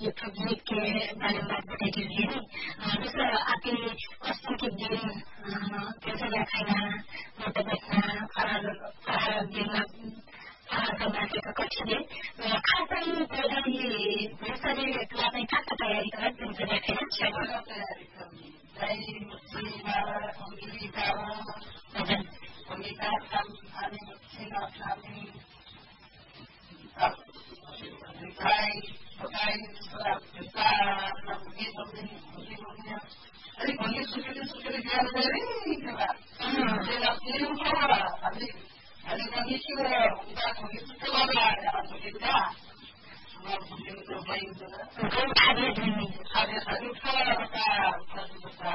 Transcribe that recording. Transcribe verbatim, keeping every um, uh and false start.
ये गीत के बारे में बात बताइए नि जस्तो आपके अस्ति के दिन त्यसो राखेन मतलब फरार फरार दिनमा फरारका माथिको कठिने खासै पहिलाले यसरी लाग्ने कहाँ तयारी गरेर त्यसो राखेन तयारी dari musibah pemberitaan pemberitaan kami musibah kami berkai berkai surat besar begitu begitunya jadi kami sudah sudah biar dari juga tidak film apa tapi ada kami sudah udah kami sudah ada atau tidak semua mungkin terbaik juga ada ada ada ada